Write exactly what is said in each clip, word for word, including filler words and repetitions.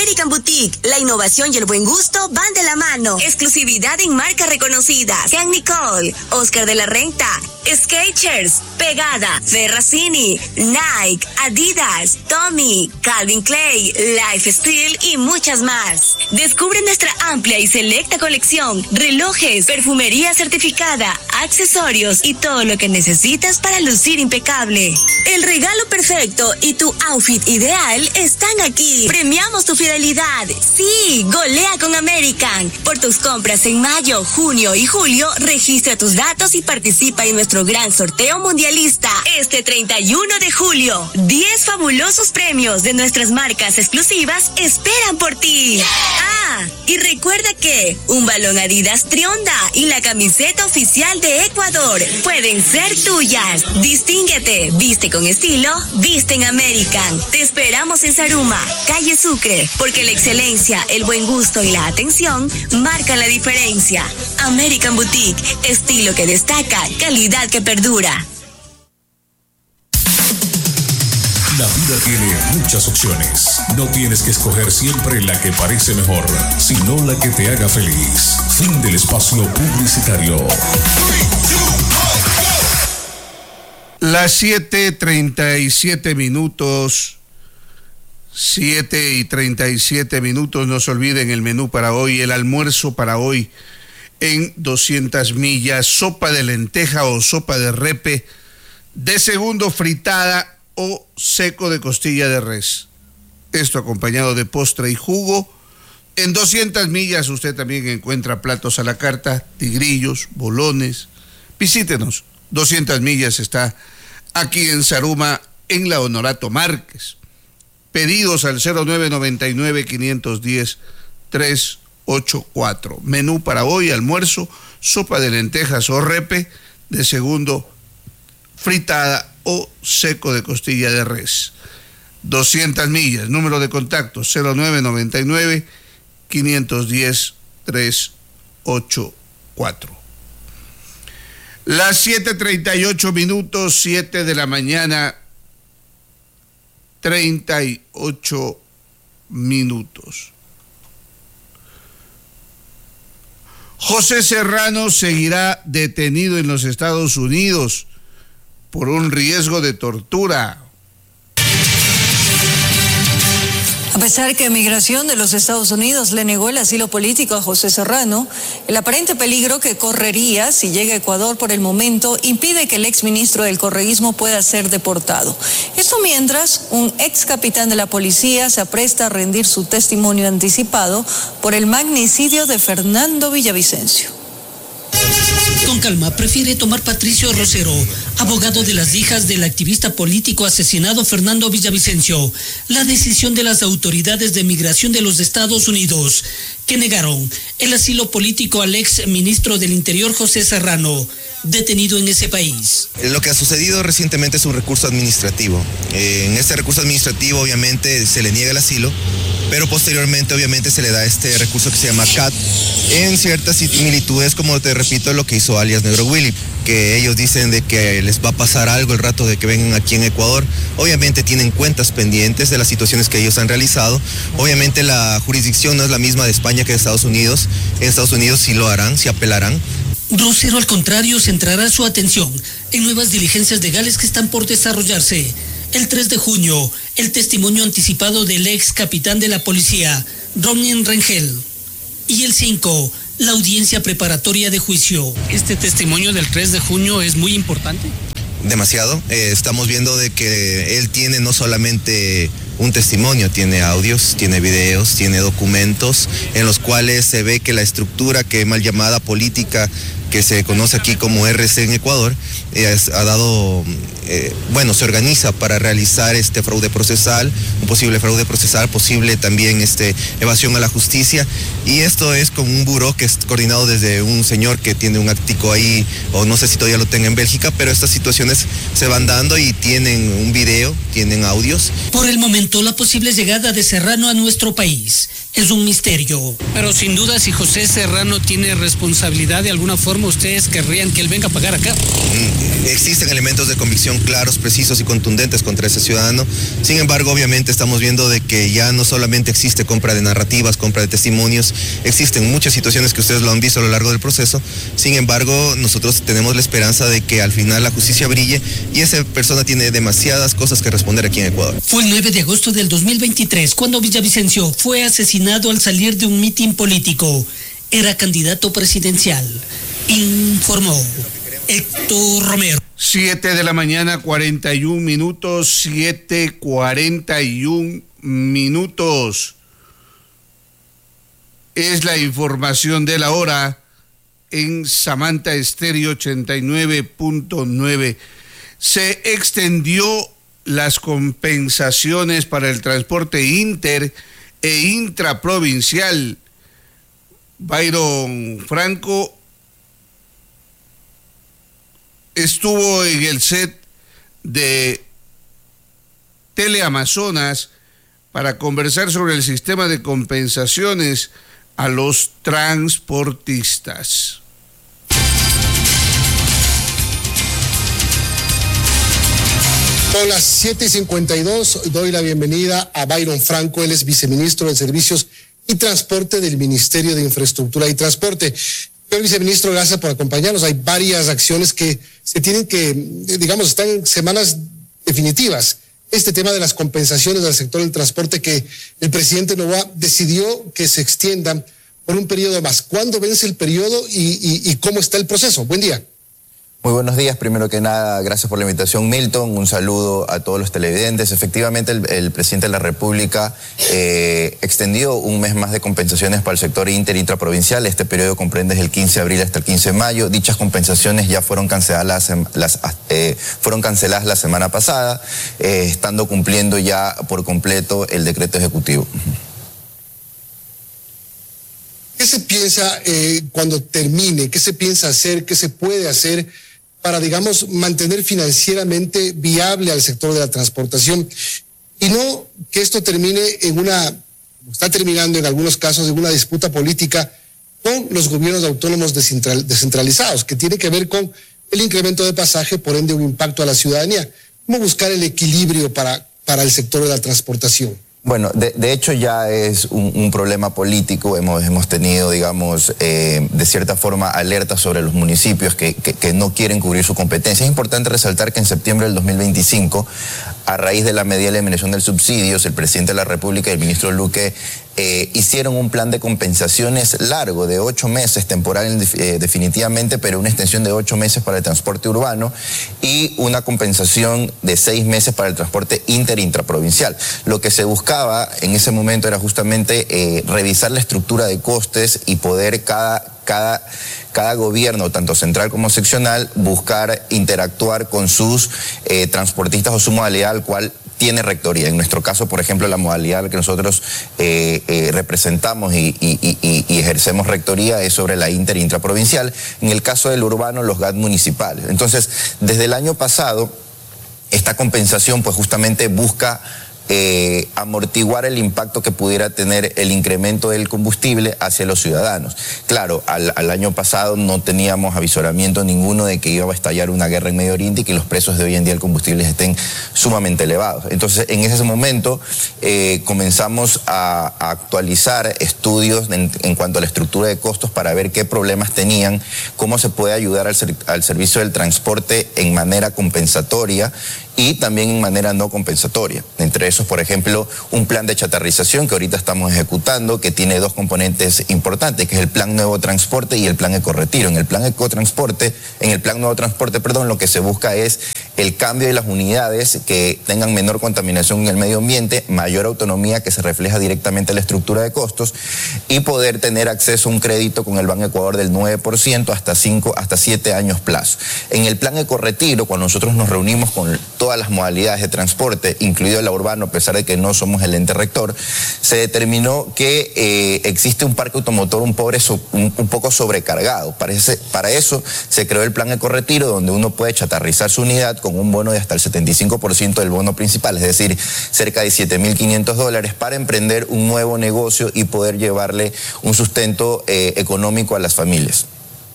American Boutique, la innovación y el buen gusto van de la mano. Exclusividad en marcas reconocidas. Can Nicole, Oscar de la Renta, Skechers, Pegada, Ferracini, Nike, Adidas, Tommy, Calvin Klein, Lifestyle y muchas más. Descubre nuestra amplia y selecta colección, relojes, perfumería certificada, accesorios y todo lo que necesitas para lucir impecable. El regalo perfecto y tu outfit ideal están aquí. Premiamos tu fidelidad. Sí, golea con American. Por tus compras en mayo, junio y julio, registra tus datos y participa en nuestro gran sorteo mundialista este treinta y uno de julio. diez fabulosos premios de nuestras marcas exclusivas esperan por ti. Ah, y recuerda que un balón Adidas Trionda y la camiseta oficial de Ecuador pueden ser tuyas. Distínguete, viste con estilo, viste en American. Te esperamos en Zaruma, calle Sucre, porque la excelencia, el buen gusto y la atención marcan la diferencia. American Boutique, estilo que destaca, calidad que perdura. La vida tiene muchas opciones. No tienes que escoger siempre la que parece mejor, sino la que te haga feliz. Fin del espacio publicitario. Las siete treinta y siete minutos. siete y treinta y siete minutos. No se olviden el menú para hoy, el almuerzo para hoy en doscientas millas. Sopa de lenteja o sopa de repe, de segundo fritada o seco de costilla de res. Esto acompañado de postre y jugo. En doscientas millas usted también encuentra platos a la carta, tigrillos, bolones. Visítenos. doscientas millas está aquí en Zaruma, en la Honorato Márquez. Pedidos al cero nueve nueve nueve, cinco uno cero, tres ocho cuatro. Menú para hoy, almuerzo, sopa de lentejas o repe, de segundo fritada o seco de costilla de res. doscientas millas, número de contacto cero nueve nueve nueve, cinco uno cero, tres ocho cuatro. Las siete treinta y ocho minutos, siete de la mañana, treinta y ocho minutos. José Serrano seguirá detenido en los Estados Unidos por un riesgo de tortura. A pesar que Migración de los Estados Unidos le negó el asilo político a José Serrano, el aparente peligro que correría si llega a Ecuador por el momento impide que el exministro del correísmo pueda ser deportado. Esto mientras un ex capitán de la policía se apresta a rendir su testimonio anticipado por el magnicidio de Fernando Villavicencio. Con calma, prefiere tomar Patricio Rosero, abogado de las hijas del activista político asesinado Fernando Villavicencio, la decisión de las autoridades de migración de los Estados Unidos, que negaron el asilo político al ex ministro del Interior José Serrano, detenido en ese país. Lo que ha sucedido recientemente es un recurso administrativo. Eh, en este recurso administrativo obviamente se le niega el asilo, pero posteriormente obviamente se le da este recurso que se llama C A T en ciertas similitudes, como te repito, lo que hizo alias Negro Willy, que ellos dicen de que les va a pasar algo el rato de que vengan aquí en Ecuador. Obviamente tienen cuentas pendientes de las situaciones que ellos han realizado. Obviamente la jurisdicción no es la misma de España que de Estados Unidos. En Estados Unidos sí lo harán, sí apelarán. Rosero, al contrario, centrará su atención en nuevas diligencias legales que están por desarrollarse. El tres de junio, el testimonio anticipado del ex capitán de la policía, Ronen Rengel. Y el cinco, la audiencia preparatoria de juicio. ¿Este testimonio del tres de junio es muy importante? Demasiado. Eh, estamos viendo de que él tiene no solamente un testimonio, tiene audios, tiene videos, tiene documentos en los cuales se ve que la estructura que mal llamada política que se conoce aquí como R C en Ecuador, eh, ha dado, eh, bueno, se organiza para realizar este fraude procesal, un posible fraude procesal, posible también este, evasión a la justicia, y esto es con un buró que es coordinado desde un señor que tiene un ático ahí, o no sé si todavía lo tenga en Bélgica, pero estas situaciones se van dando y tienen un video, tienen audios. Por el momento, la posible llegada de Serrano a nuestro país es un misterio. Pero sin duda, si José Serrano tiene responsabilidad de alguna forma, ¿ustedes querrían que él venga a pagar acá? Mm, existen elementos de convicción claros, precisos y contundentes contra ese ciudadano. Sin embargo, obviamente estamos viendo de que ya no solamente existe compra de narrativas, compra de testimonios, existen muchas situaciones que ustedes lo han visto a lo largo del proceso. Sin embargo, nosotros tenemos la esperanza de que al final la justicia brille y esa persona tiene demasiadas cosas que responder aquí en Ecuador. Fue el nueve de agosto del dos mil veintitrés cuando Villavicencio fue asesinado al salir de un mitin político. Era candidato presidencial. Informó Héctor Romero. Siete de la mañana, cuarenta y un minutos, siete cuarenta y un minutos. Es la información de la hora en Samantha Estéreo ochenta y nueve punto nueve. Se extendió las compensaciones para el transporte inter e intraprovincial. Byron Franco estuvo en el set de Teleamazonas para conversar sobre el sistema de compensaciones a los transportistas. Son las siete y cincuenta y dos, doy la bienvenida a Byron Franco, él es viceministro de Servicios y Transporte del Ministerio de Infraestructura y Transporte. Señor viceministro, gracias por acompañarnos. Hay varias acciones que se tienen que, digamos, están en semanas definitivas. Este tema de las compensaciones al sector del transporte que el presidente Noboa decidió que se extiendan por un periodo más. ¿Cuándo vence el periodo y, y, y cómo está el proceso? Buen día. Muy buenos días. Primero que nada, gracias por la invitación, Milton. Un saludo a todos los televidentes. Efectivamente, el, el presidente de la República eh, extendió un mes más de compensaciones para el sector inter y intraprovincial. Este periodo comprende desde el quince de abril hasta el quince de mayo. Dichas compensaciones ya fueron canceladas, las, eh, fueron canceladas la semana pasada, eh, estando cumpliendo ya por completo el decreto ejecutivo. ¿Qué se piensa eh, cuando termine? ¿Qué se piensa hacer? ¿Qué se puede hacer para, digamos, mantener financieramente viable al sector de la transportación? Y no que esto termine en una, como está terminando en algunos casos, en una disputa política con los gobiernos autónomos descentralizados, que tiene que ver con el incremento de pasaje, por ende un impacto a la ciudadanía. ¿Cómo buscar el equilibrio para, para el sector de la transportación? Bueno, de, de hecho ya es un, un problema político. Hemos, hemos tenido, digamos, eh, de cierta forma alertas sobre los municipios que, que, que no quieren cubrir su competencia. Es importante resaltar que en septiembre del dos mil veinticinco, a raíz de la medida de eliminación del subsidio, el presidente de la República y el ministro Luque eh, hicieron un plan de compensaciones largo, de ocho meses, temporal eh, definitivamente, pero una extensión de ocho meses para el transporte urbano y una compensación de seis meses para el transporte inter e intraprovincial. Lo que se buscaba en ese momento era justamente eh, revisar la estructura de costes y poder cada... Cada, cada gobierno, tanto central como seccional, buscar interactuar con sus eh, transportistas o su modalidad al cual tiene rectoría. En nuestro caso, por ejemplo, la modalidad que nosotros eh, eh, representamos y, y, y, y ejercemos rectoría es sobre la inter e intraprovincial. En el caso del urbano, los G A T municipales. Entonces, desde el año pasado, esta compensación pues justamente busca Eh, amortiguar el impacto que pudiera tener el incremento del combustible hacia los ciudadanos. Claro, al, al año pasado no teníamos avisoramiento ninguno de que iba a estallar una guerra en Medio Oriente y que los precios de hoy en día del combustible estén sumamente elevados. Entonces, en ese momento eh, comenzamos a, a actualizar estudios en, en cuanto a la estructura de costos para ver qué problemas tenían, cómo se puede ayudar al, ser, al servicio del transporte en manera compensatoria y también en manera no compensatoria. Entre esos, por ejemplo, un plan de chatarrización que ahorita estamos ejecutando, que tiene dos componentes importantes, que es el plan Nuevo Transporte y el plan Ecorretiro. En el plan Ecotransporte, en el plan Nuevo Transporte, perdón, lo que se busca es el cambio de las unidades que tengan menor contaminación en el medio ambiente, mayor autonomía que se refleja directamente en la estructura de costos y poder tener acceso a un crédito con el Banco Ecuador del nueve por ciento hasta cinco, hasta siete años plazo. En el plan Ecorretiro, cuando nosotros nos reunimos con todas las modalidades de transporte, incluido el urbano, a pesar de que no somos el ente rector, se determinó que eh, existe un parque automotor un, pobre, un, un poco sobrecargado. Para, ese, para eso se creó el plan Ecoretiro, donde uno puede chatarrizar su unidad con un bono de hasta el setenta y cinco por ciento del bono principal, es decir, cerca de siete mil quinientos dólares para emprender un nuevo negocio y poder llevarle un sustento eh, económico a las familias.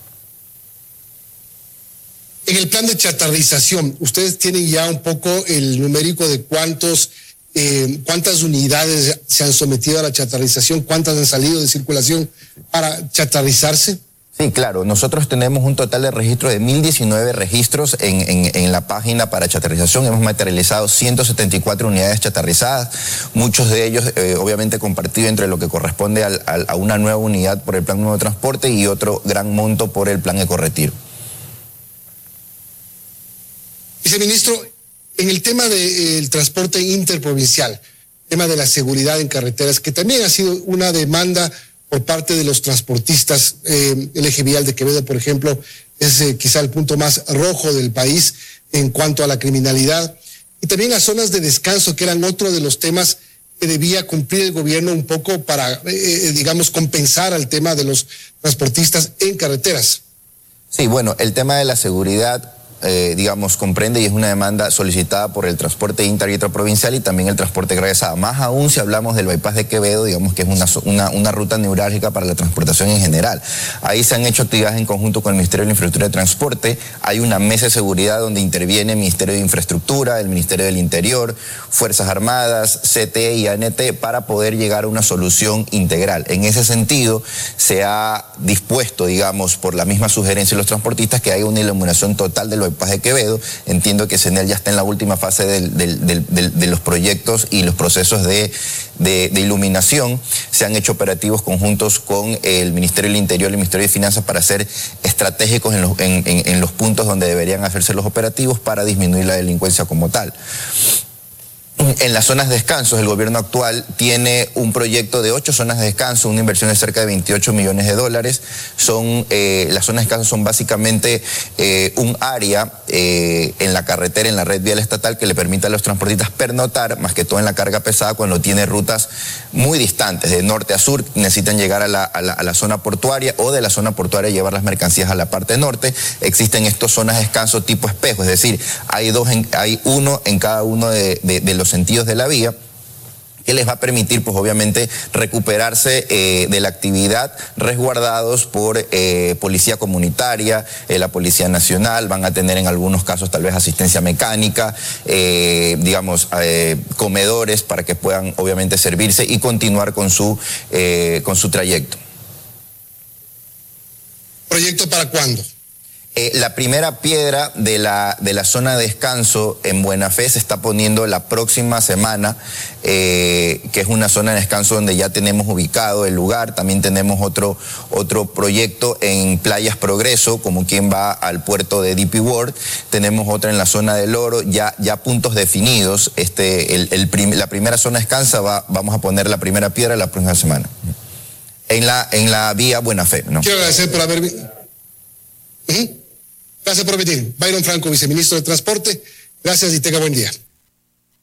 En el plan de chatarrización, ¿ustedes tienen ya un poco el numérico de cuántos, eh, cuántas unidades se han sometido a la chatarrización, cuántas han salido de circulación para chatarrizarse? Sí, claro. Nosotros tenemos un total de registro de mil diecinueve registros en, en, en la página para chatarrización. Hemos materializado ciento setenta y cuatro unidades chatarrizadas, muchos de ellos eh, obviamente compartidos entre lo que corresponde al, al, a una nueva unidad por el Plan Nuevo Transporte y otro gran monto por el Plan Ecoretiro. Viceministro, en el tema del de, transporte interprovincial, tema de la seguridad en carreteras, que también ha sido una demanda por parte de los transportistas, eh, el eje vial de Quevedo, por ejemplo, es eh, quizá el punto más rojo del país en cuanto a la criminalidad, y también las zonas de descanso, que eran otro de los temas que debía cumplir el gobierno un poco para, eh, digamos, compensar al tema de los transportistas en carreteras. Sí, bueno, el tema de la seguridad Eh, digamos, comprende y es una demanda solicitada por el transporte inter y intraprovincial y también el transporte egresado. Más aún si hablamos del bypass de Quevedo, digamos que es una, una, una ruta neurálgica para la transportación en general. Ahí se han hecho actividades en conjunto con el Ministerio de la Infraestructura y Transporte. Hay una mesa de seguridad donde interviene el Ministerio de Infraestructura, el Ministerio del Interior, Fuerzas Armadas, C T E y A N T para poder llegar a una solución integral. En ese sentido, se ha dispuesto, digamos, por la misma sugerencia de los transportistas, que haya una iluminación total del bypass de Quevedo. Entiendo que CENEL ya está en la última fase del, del, del, del, de los proyectos y los procesos de, de, de iluminación. Se han hecho operativos conjuntos con el Ministerio del Interior y el Ministerio de Finanzas para ser estratégicos en los, en, en, en los puntos donde deberían hacerse los operativos para disminuir la delincuencia como tal. En las zonas de descanso, el gobierno actual tiene un proyecto de ocho zonas de descanso, una inversión de cerca de veintiocho millones de dólares. Son, eh, las zonas de descanso son básicamente eh, un área eh, en la carretera, en la red vial estatal, que le permite a los transportistas pernoctar, más que todo en la carga pesada, cuando tiene rutas muy distantes, de norte a sur, necesitan llegar a la, a la, a la zona portuaria o de la zona portuaria llevar las mercancías a la parte norte. Existen estas zonas de descanso tipo espejo, es decir, hay, dos en, hay uno en cada uno de, de, de los sentidos de la vía, que les va a permitir, pues obviamente, recuperarse eh, de la actividad, resguardados por eh, policía comunitaria, eh, la Policía Nacional. Van a tener en algunos casos tal vez asistencia mecánica, eh, digamos, eh, comedores para que puedan obviamente servirse y continuar con su, eh, con su trayecto. ¿Proyecto para cuándo? Eh, la primera piedra de la, de la zona de descanso en Buena Fe se está poniendo la próxima semana, eh, que es una zona de descanso donde ya tenemos ubicado el lugar. También tenemos otro, otro proyecto en Playas Progreso, como quien va al puerto de D P World. Tenemos otra en la zona del Oro, ya, ya puntos definidos. Este, el, el prim, la primera zona de descanso va, vamos a poner la primera piedra la próxima semana. En la, en la vía Buena Fe, ¿no? Quiero agradecer por haber... ¿Mm? Gracias por venir. Byron Franco, viceministro de Transporte. Gracias y tenga buen día.